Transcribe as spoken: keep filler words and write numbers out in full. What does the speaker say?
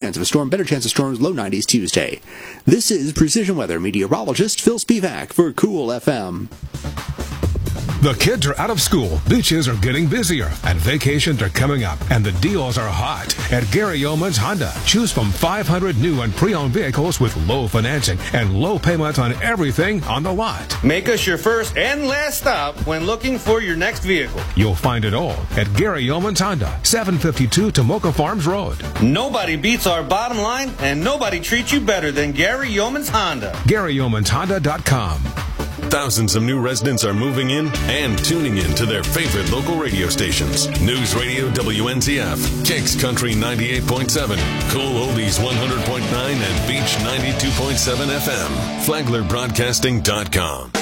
chance of a storm, better chance of storms, low nineties Tuesday. This is Precision Weather meteorologist Phil Spivak for Cool F M. The kids are out of school, beaches are getting busier, and vacations are coming up, and the deals are hot. At Gary Yeoman's Honda, choose from five hundred new and pre-owned vehicles with low financing and low payments on everything on the lot. Make us your first and last stop when looking for your next vehicle. You'll find it all at Gary Yeoman's Honda, seven fifty-two Tomoka Farms Road. Nobody beats our bottom line, and nobody treats you better than Gary Yeoman's Honda. Gary Yeoman's Honda dot com. Thousands of new residents are moving in and tuning in to their favorite local radio stations. News Radio W N Z F, Kicks Country ninety-eight point seven, Cool Oldies one hundred point nine, and Beach ninety-two point seven F M. Flagler Broadcasting dot com.